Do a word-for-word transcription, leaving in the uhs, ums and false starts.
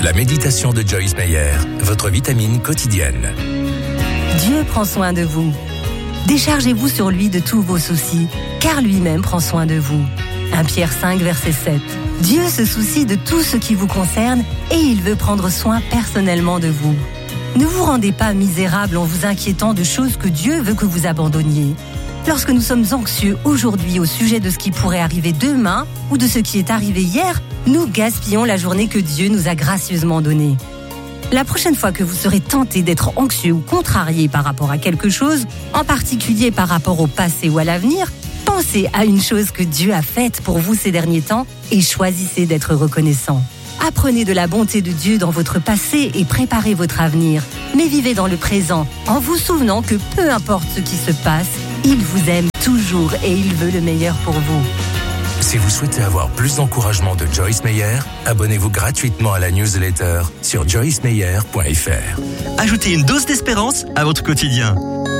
La méditation de Joyce Meyer, votre vitamine quotidienne. Dieu prend soin de vous. Déchargez-vous sur lui de tous vos soucis, car lui-même prend soin de vous. premier Pierre cinq, verset sept. Dieu se soucie de tout ce qui vous concerne et il veut prendre soin personnellement de vous. Ne vous rendez pas misérable en vous inquiétant de choses que Dieu veut que vous abandonniez. Lorsque nous sommes anxieux aujourd'hui au sujet de ce qui pourrait arriver demain ou de ce qui est arrivé hier, nous gaspillons la journée que Dieu nous a gracieusement donnée. La prochaine fois que vous serez tenté d'être anxieux ou contrarié par rapport à quelque chose, en particulier par rapport au passé ou à l'avenir, pensez à une chose que Dieu a faite pour vous ces derniers temps et choisissez d'être reconnaissant. Apprenez de la bonté de Dieu dans votre passé et préparez votre avenir. Mais vivez dans le présent en vous souvenant que peu importe ce qui se passe, il vous aime toujours et il veut le meilleur pour vous. Si vous souhaitez avoir plus d'encouragement de Joyce Meyer, abonnez-vous gratuitement à la newsletter sur joyce meyer point f r. Ajoutez une dose d'espérance à votre quotidien.